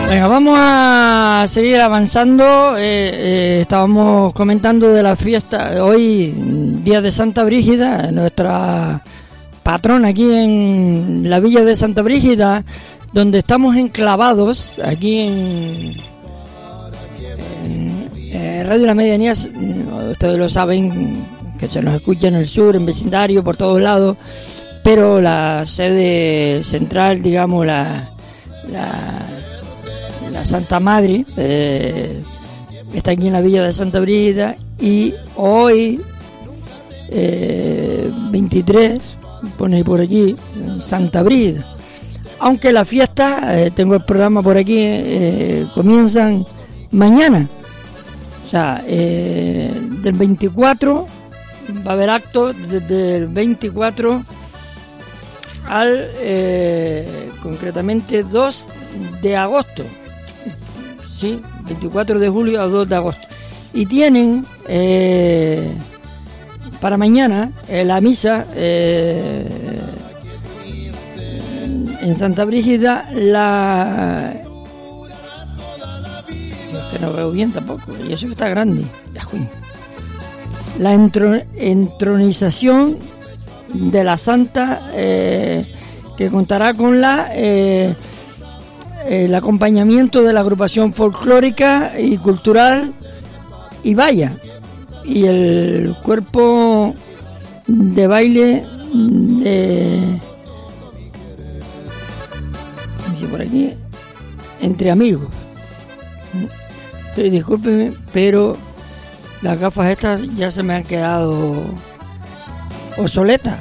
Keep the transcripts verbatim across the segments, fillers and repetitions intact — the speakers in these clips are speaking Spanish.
Venga, vamos a seguir avanzando. Eh, eh, estábamos comentando de la fiesta, hoy, día de Santa Brígida, nuestra patrona aquí en la villa de Santa Brígida, donde estamos enclavados, aquí en, en eh, Radio La Medianía. Ustedes lo saben, que se nos escucha en el sur, en vecindario, por todos lados, pero la sede central, digamos, la... la la Santa Madre eh, está aquí en la villa de Santa Brígida, y hoy eh, veintitrés, pone por aquí Santa Brígida, aunque la fiesta, eh, tengo el programa por aquí, eh, comienzan mañana, o sea, eh, del veinticuatro va a haber actos desde el veinticuatro al eh, concretamente dos de agosto. Sí, veinticuatro de julio a dos de agosto. Y tienen eh, para mañana eh, la misa eh, en Santa Brígida, la... que no veo bien tampoco, y eso que está grande. La entro, entronización de la Santa, eh, que contará con la... Eh, el acompañamiento de la agrupación folclórica y cultural y vaya, y el cuerpo de baile de, por aquí, entre amigos. Entonces, discúlpeme, pero las gafas estas ya se me han quedado obsoletas.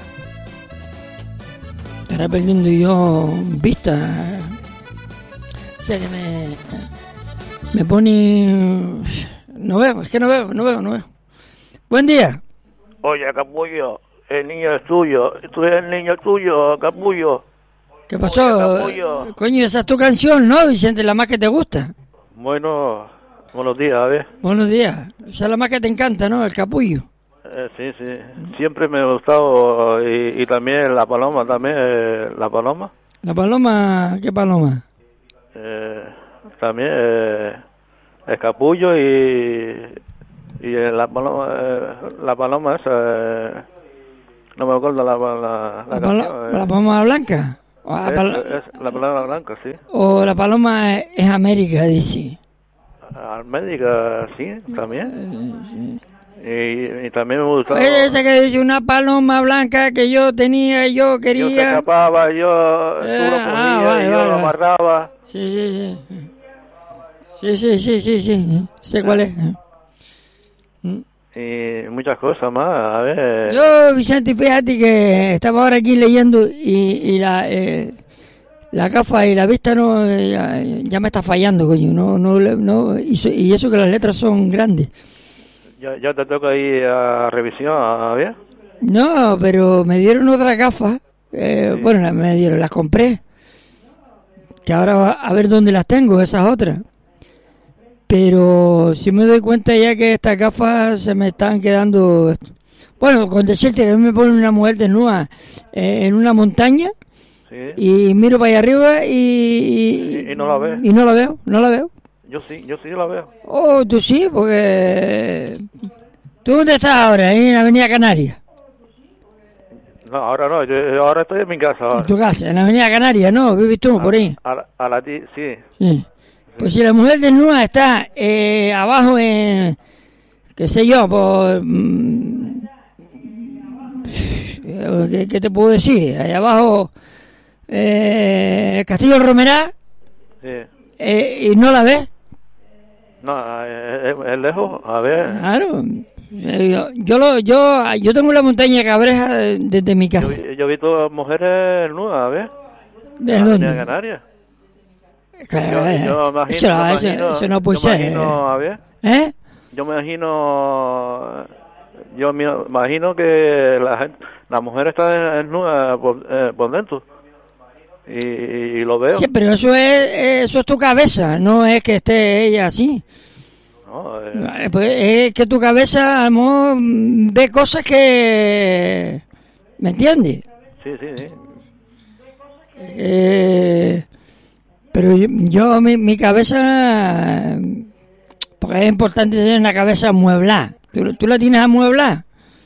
Estaré perdiendo yo vista. Que me, me pone... No veo, es que no veo, no veo, no veo. Buen día. Oye, Capullo, el niño es tuyo. Tú eres el niño tuyo, Capullo. ¿Qué pasó? Oye, coño, esa es tu canción, ¿no, Vicente? La más que te gusta. Bueno, buenos días, a ver. Buenos días. Esa es la más que te encanta, ¿no? El capullo. Eh, sí, sí. Siempre me ha gustado. Y, y también la paloma, también, eh, la paloma. ¿La paloma? ¿Qué paloma? Eh, también eh, el capullo y y la paloma, eh, la paloma esa, eh, no me acuerdo la la, la, la, palo, canción, eh. la paloma blanca. O la, es, pal es la paloma blanca, sí. O la paloma es, es América, dice. América, sí, también. Eh, sí. Y, y también me gustaba. Esa que dice una paloma blanca que yo tenía y yo quería. Yo se escapaba, yo eh, tú lo cogía, ah, vale, yo vale, lo amarraba. Sí, sí, sí. Sí, sí, sí, sí, sí. Sé cuál es. Y muchas cosas más, a ver. Yo, Vicente, fíjate que estaba ahora aquí leyendo y, y la eh, la gafa y la vista no ya, ya me está fallando, coño. No, no, no. Y, y eso que las letras son grandes. Ya, ya te toca ir a revisión, a ver. No, pero me dieron otras gafas. Eh, sí. Bueno, me dieron, las compré. Que ahora va a ver dónde las tengo, esas otras. Pero si me doy cuenta ya que estas gafas se me están quedando... Bueno, con decirte que me pone una mujer desnuda eh, en una montaña, sí. Y miro para allá arriba y... Y, y no la veo. Y no la veo, no la veo. Yo sí, yo sí la veo. Oh, tú sí, porque... ¿Tú dónde estás ahora? ¿En la Avenida Canaria? No, ahora no, yo ahora estoy en mi casa. Ahora. ¿En tu casa? En la Avenida Canaria, ¿no? ¿Vives tú a, por ahí? A, a, a la ti, sí. Sí. Pues si la mujer desnuda está eh, abajo en... qué sé yo, por... Mmm, ¿qué, ¿Qué te puedo decir? Ahí abajo... Eh, el Castillo Romerá. Sí. Eh, ¿Y no la ves? No, es, es lejos, a ver. Claro, yo, yo lo, yo, yo tengo la montaña Cabreja desde mi casa. Yo, yo he visto mujeres nudas, a ver. ¿De dónde? En Canarias. Claro, yo, yo imagino, eso, imagino, eso, eso no puede yo ser. Imagino, a ver. ¿Eh? Yo me imagino, yo me imagino que la gente, la mujer está desnuda por, eh, por dentro. Y, y lo veo. Sí, pero eso es eso es tu cabeza, no es que esté ella así. No, eh. Pues es que tu cabeza, a lo mejor, ve cosas que... ¿Me entiendes? Sí, sí, sí. Eh, Pero yo, yo mi, mi cabeza, porque es importante tener una cabeza amueblada. ¿Tú, tú la tienes amueblada?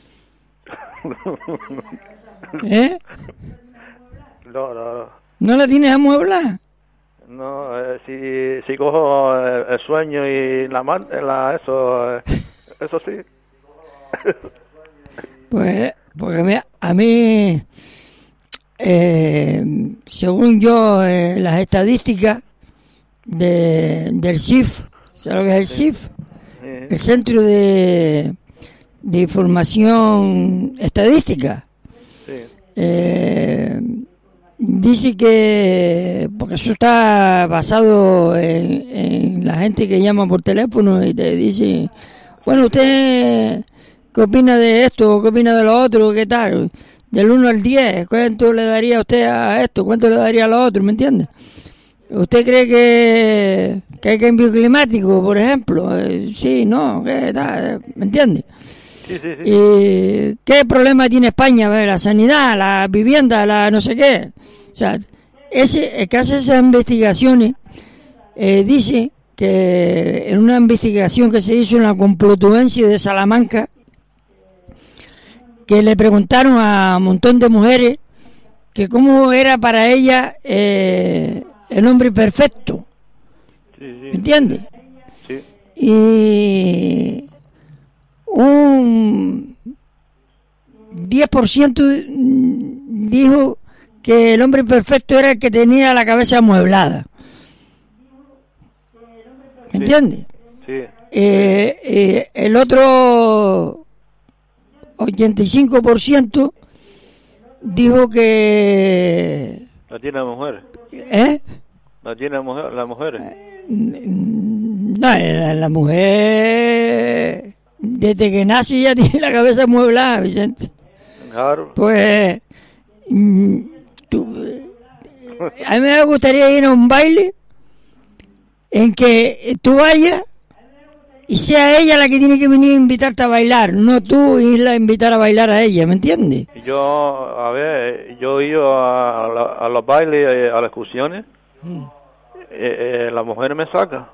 ¿Eh? No, no, no. ¿No la tienes amueblada? No, eh, si, si cojo el, el sueño y la, man- la eso, eh, eso sí. Pues, porque me- a mí, eh, según yo, eh, las estadísticas de, del C I F, ¿sabes lo que es el C I F? Sí. El Centro de, de Información Estadística. Sí. Eh, dice que, porque eso está basado en, en la gente que llama por teléfono y te dice, bueno, usted, ¿qué opina de esto? ¿Qué opina de lo otro? ¿Qué tal? Del uno al diez, ¿cuánto le daría usted a esto? ¿Cuánto le daría a lo otro? ¿Me entiende? ¿Usted cree que, que hay cambio climático, por ejemplo? Eh, sí, no, ¿qué tal? ¿Me entiende? Sí, sí, sí. ¿Y qué problema tiene España? La sanidad, la vivienda, la no sé qué. O sea, ese, el que hace esas investigaciones eh, dice que en una investigación que se hizo en la Complutense de Salamanca, que le preguntaron a un montón de mujeres que cómo era para ella eh, el hombre perfecto. Sí, sí. ¿Me entiendes? Sí. Y un diez por ciento dijo que el hombre perfecto era el que tenía la cabeza amueblada. ¿Me entiendes? Sí. Eh, eh, el otro ochenta y cinco por ciento dijo que... La tiene la mujer. ¿Eh? La tiene la mujer, la mujer. No, la, la mujer desde que nace ya tiene la cabeza amueblada, Vicente. Claro. Pues mm, tú, a mí me gustaría ir a un baile en que tú vayas y sea ella la que tiene que venir a invitarte a bailar, no tú irla a invitar a bailar a ella, ¿me entiendes? Yo, a ver, yo he ido a, a, la- a los bailes, eh, a las excursiones, Mm. eh, eh, la mujer me saca.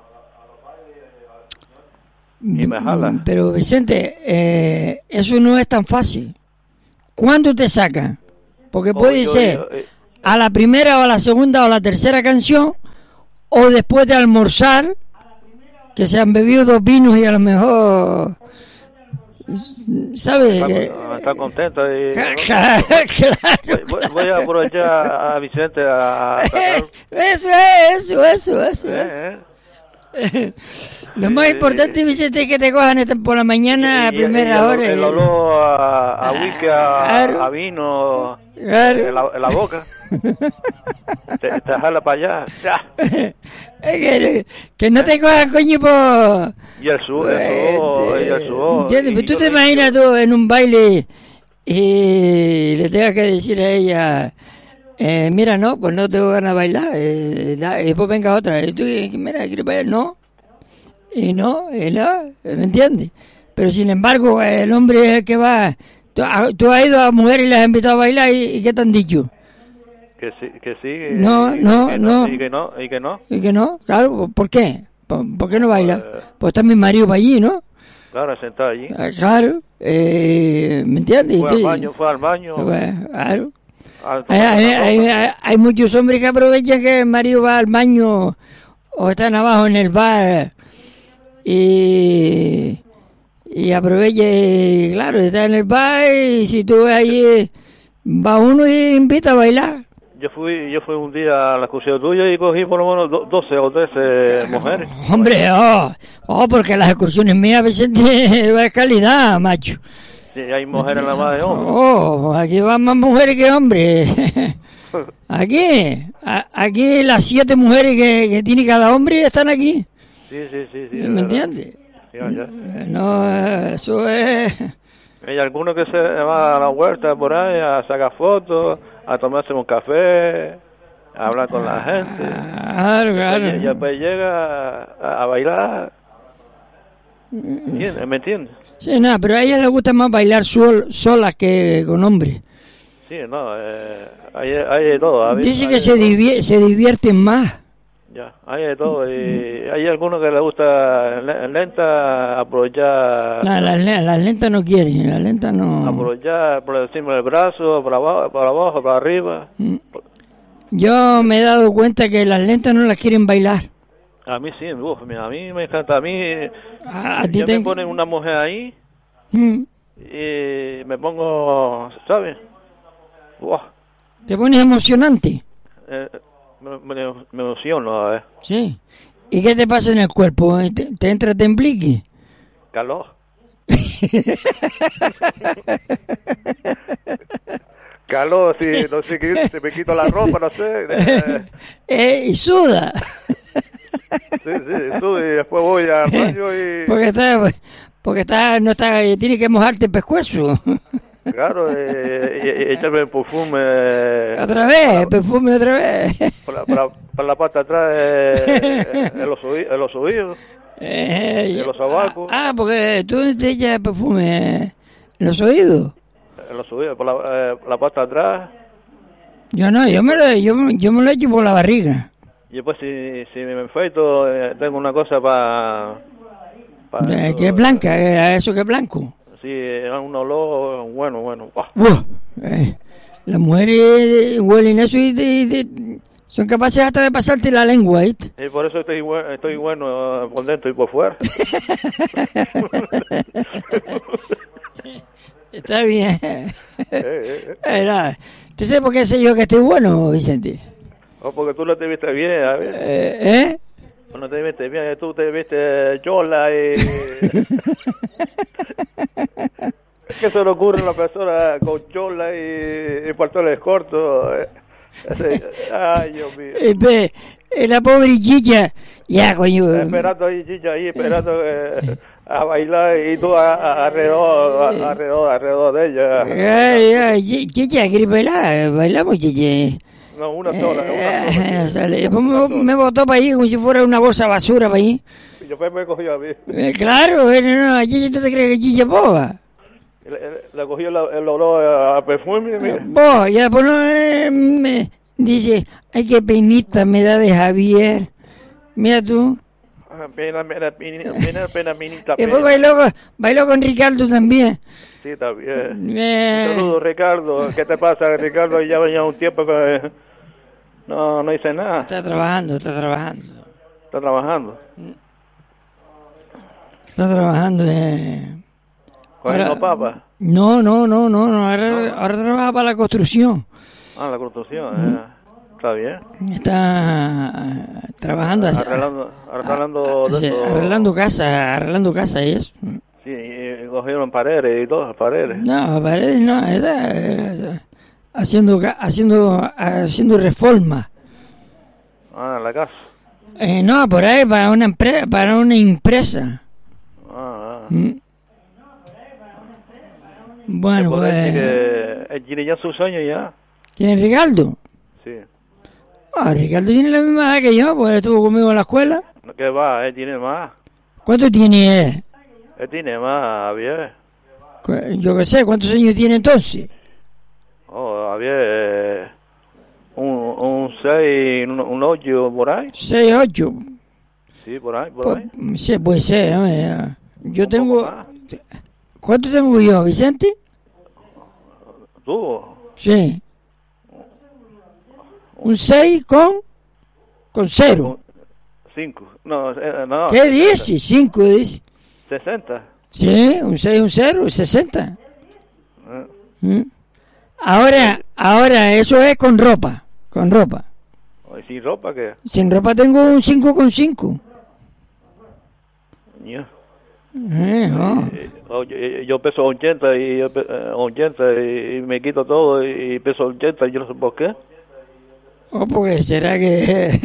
Y me jala. Mm, Pero Vicente, eh, eso no es tan fácil. ¿Cuándo te sacan? Porque Oh, puede yo- ser yo, eh, a la primera o a la segunda o a la tercera canción, o después de almorzar, que se han bebido dos vinos y a lo mejor, ¿sabes? está, Que- está contento. Y, claro, voy, voy- voy a aprovechar a Vicente a, a sacar. Eso es, eso, eso, eso. Eh, Lo más Sí, importante, Vicente, es que te cojan esta- por la mañana a Y- y- primera y el- hora. El olor a, a whisky, a, Claro. a vino Claro. en, la, en la boca. te, te jala para allá. Ya. Es que, que no te cojan, coño, por... Y el sudor, el sudor, y el sudor. ¿Entiendes? y Pero tú yo te me- imaginas tú en un baile y le tengas que decir a ella, eh, mira, no, pues no tengo ganas de bailar, eh, da- y después venga otra, y tú, mira, quiero bailar, no, y no, y no, ¿me entiendes? Pero sin embargo, el hombre es el que va, tú, ha- tú has ido a mujeres y les has invitado a bailar, ¿y, y qué te han dicho? Que sí, que sí. que- No, y- no, que no. Y que no, y que no. ¿Y que no? Claro, ¿por qué? ¿Por, por qué no baila? Pues- Pues está mi marido para allí, ¿no? Claro, sentado allí. Ah, Claro, eh, ¿me entiendes? Fue Y al tú- baño, fue al baño. Bueno, claro. a- Hay, hay- a- hay- hay- hay muchos hombres que aprovechan que el marido va al baño o están abajo en el bar y, y aprovecha, y, claro, está en el bar y si tú ves allí, va uno y invita a bailar. Yo fui, yo fui un día a la excursión tuya y cogí por lo menos do- doce o trece mujeres. Hombre, oh, oh, porque las excursiones mías a veces es calidad, macho. Sí, hay mujeres nada más de hombres. Oh, aquí van más mujeres que hombres. Aquí, a- aquí las siete mujeres que, que tiene cada hombre están aquí. Sí, sí, sí. sí ¿Me es verdad. entiendes? Sí, ya. Eh, No, eso es... Hay algunos que se van a la huerta por ahí a sacar fotos, a tomarse un café, a hablar con la gente. Claro, Y, y claro. después llega a, a bailar. ¿Entiendes? ¿Me entiendes? Sí, nada, pero a ellas les gusta más bailar sol, solas que con hombres. Sí, no, eh, hay, hay de todo. Hay- Dice hay que de se, todo. divie- se divierten más Ya, hay de todo. Y hay algunos que les gusta le- lenta, aprovechar, No, las, le- las lentas no quieren, las lentas no. aprovechar por encima del brazo, para abajo, para abajo, para arriba. Mm. Yo me he dado cuenta que las lentas no las quieren bailar. A mí sí, uf, mira, a mí me encanta. A mí, A, a ti ya te... me ponen una mujer ahí Mm. y me pongo, ¿sabes? Uf, Te pones emocionante. eh, me, me, me emociono, a ver. Sí. ¿Y qué te pasa en el cuerpo? ¿Te, te entra temblique? Calor. Calor, si no sé qué, si me quito la ropa, no sé. Eh, eh, y suda. sí, sí, sube y después voy al baño y... Porque está, porque está, no está, tiene que mojarte el pescuezo. Claro, eh, y, y echarme el perfume... Otra vez, perfume otra vez. Por la, por la, por la parte de atrás, eh, en, los oí- en los oídos, Eh, en los sobacos. Ah, porque tú te echas perfume en los oídos. En los oídos, por la, eh, por la parte de atrás. Yo no, yo me lo, yo, yo me lo echo por la barriga. Y después si, si me enfeito, eh, tengo una cosa para... Pa Eh, que es blanca, eh, eso que es blanco. Sí, un olor bueno, bueno. ¡Buah! Buah, eh, las mujeres huelen eso y, de- de- son capaces hasta de pasarte la lengua, ¿viste? Y por eso estoy, buen- estoy bueno eh, por dentro y por fuera. Está bien. eh, eh. Eh, nada. ¿Tú sabes por qué sé yo que estoy bueno, Vicente? O porque tú no te viste bien, a ver. Eh, ¿eh? No te viste bien, tú te viste chola y... ¿Qué se le ocurre a una persona con chola y, y pantalones cortos? eh? Ese- Ay, Dios mío. Eh, ve, eh, la pobre chicha, ya, coño. Esperando ahí, chicha, ahí, esperando eh, a bailar y tú a- a- alrededor, a- alrededor, alrededor de ella. Ay, ay, chi- chicha, ¿quieres bailar? Bailamos, chicha. No, una sola, una Eh, sola. sale. chicha, Después una me, sola. me botó para allí como si fuera una bolsa de basura para allí. Y después me cogió a mí. Eh, claro, eh, no, no, chicha, ¿tú te crees que chicha es boba? Le, le cogió la- el olor a perfume, mira. Vos, ya pues no, eh, me dice, ay, qué penita me da de Javier. Mira tú. Ah, Pena, pena, pena, pena, pena, minita, Y después pena. bailó, con- bailó con Ricardo también. Sí, está bien. Eh, Saludos, Ricardo. ¿Qué te pasa, Ricardo? Ya venía un tiempo que no, no hice nada. está trabajando, está trabajando. Está trabajando. Está trabajando. Eh. Cogiendo Ahora- papas. No, no, no, no, no. Ahora, ahora trabaja para la construcción. Ah, la construcción. eh. Está bien. Está eh, trabajando así- Arreglando, arreglando, de sí, esto. arreglando casa, arreglando casa y eso. Sí, y cogieron paredes y todo, paredes. No, paredes no, está eh, haciendo, ca- haciendo, haciendo reforma. Ah, la casa. Eh, no, por ahí para una empresa, para una empresa. Ah, ah. Mm. Bueno, Se puede decir pues, que él tiene ya sus años ya. ¿tiene Ricardo? Sí. Ah, Ricardo tiene la misma edad que yo, pues estuvo conmigo en la escuela. ¿Qué va? Él tiene más. ¿Cuánto tiene él? Él tiene más, Javier. Cu- Yo qué sé, ¿cuántos años tiene entonces? Oh, Javier. eh, un, un seis, un, un ocho por ahí. Seis, ocho. Sí, por ahí, por Pues, ahí. sí, puede ser. ¿no? Eh, Yo Un tengo... poco más. ¿Cuánto tengo yo, Vicente? ¿Tú? Sí. Un seis con... con cero. Cinco. No, eh, no. ¿Qué dice? Cinco, dice. Sesenta. Sí, un seis, un cero, sesenta. Eh, ¿Mm? Ahora, ahora, eso es con ropa. Con ropa. ¿Y sin ropa qué? Sin ropa tengo un cinco con cinco. Ya. Eh, no. Eh, oye, yo peso ochenta y yo pe- eh, ochenta y, y me quito todo y, y peso ochenta y yo no sé por qué. Oh, porque será que...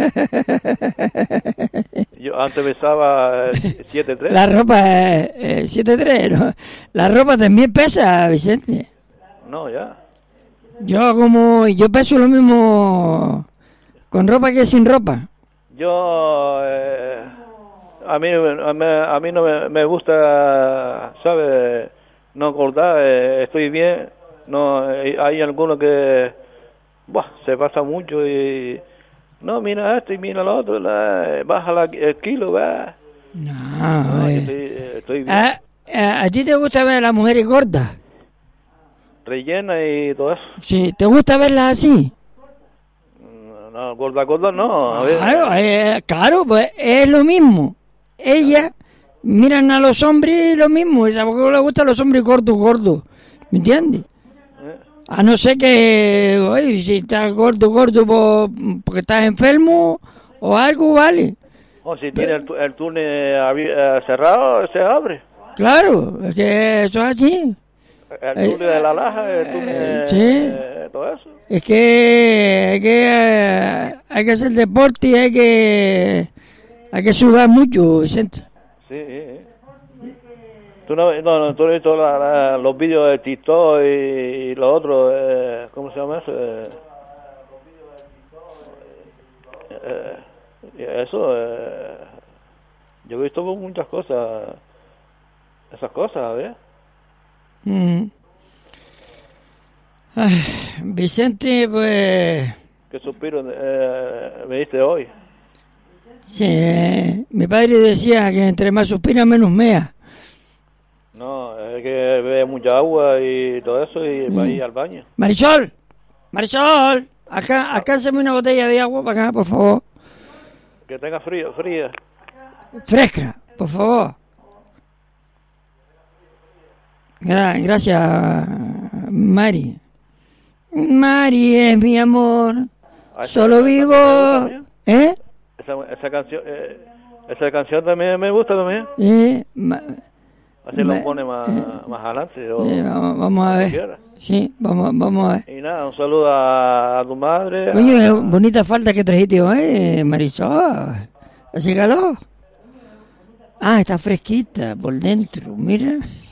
Yo antes pesaba eh, siete tres. La ropa es eh, siete tres, ¿no? La ropa también pesa, Vicente. No, ya. Yo como... Yo peso lo mismo con ropa que sin ropa. Yo eh, a mí a mí, a mí no me, me gusta, ¿sabes? No acordar, eh, estoy bien. No, eh, hay algunos que buah, se pasa mucho y no, mira esto y mira lo otro, la, baja la, el kilo, va. No, No, eh. yo estoy, estoy bien. ¿A, a, ¿A ti te gusta ver a las mujeres gordas? Rellena y todo eso. Sí, ¿te gusta verlas así? No, no, gorda, gorda no. A ver. Claro, eh, claro, pues es lo mismo. Ellas miran a los hombres lo mismo, y tampoco les gustan los hombres gordos, gordos, ¿me entiendes? Eh, A no ser que, oye, si estás gordo, gordo por, porque estás enfermo o algo, vale. O si tiene el, tu- el túnel abi- eh, cerrado, se abre. Claro, es que eso es así. El Eh, túnel de la laja, el túnel, eh, sí. eh, todo eso. Es que hay que, eh, hay que hacer deporte y hay que, hay que sudar mucho, Vicente. Sí, sí, sí. Tú no, no, no, tú no has visto la- la- los vídeos de TikTok y, y lo otro, eh, ¿cómo se llama eso? Eh, eh, y eso, eh, yo he visto muchas cosas, esas cosas, ¿ves? Mm. Ay, Vicente, pues, ¿Qué suspiro eh, me diste hoy? sí, eh, mi padre decía que entre más suspira menos mea. No, es que bebe mucha agua y todo eso y va a ir al baño. Marisol, Marisol, acá, alcánzame una botella de agua para acá, por favor. Que tenga frío, fría. Fresca, por favor. Gra- gracias, Mari. Mari es mi amor. Ah, esa- Solo esa vivo. también me gusta ¿Eh? Esa, esa canción, eh, esa canción también me gusta también. ¿Eh? Ma- Así Me- lo pone más, más adelante. O, eh, vamos, vamos a como ver. quiera. Sí, vamos, vamos a ver. Y nada, un saludo a, a tu madre. Coño, a- es bonita falta que trajiste hoy, Marisol. ¿Hace calor? Ah, está fresquita por dentro, mira.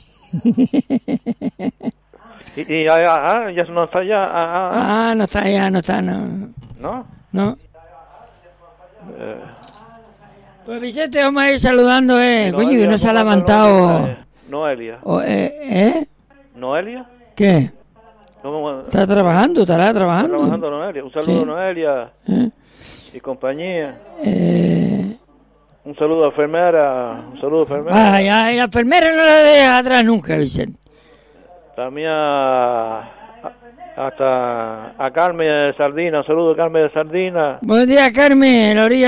y, y ya, ya, ah, ya no está ya. Ah, ah, ah, Ah, no está ya, no está, no. ¿no? No. Eh, Pues Vicente, vamos a ir saludando, eh. Coño, Noelia, que no se ha ¿cómo anda levantado. Noelia? Noelia. O, eh, ¿Eh? ¿Noelia? ¿Qué? ¿Cómo está ¿Está trabajando? ¿Estará trabajando? trabajando Noelia? Un saludo, Sí. Noelia ¿Eh? y compañía. Eh... Un saludo a enfermera. Un saludo a enfermera. Ay, ay, la enfermera no la deja atrás nunca, Vicente. También a, a- hasta a Carmen de Sardina. Un saludo a Carmen de Sardina. Buenos días, Carmen, la orilla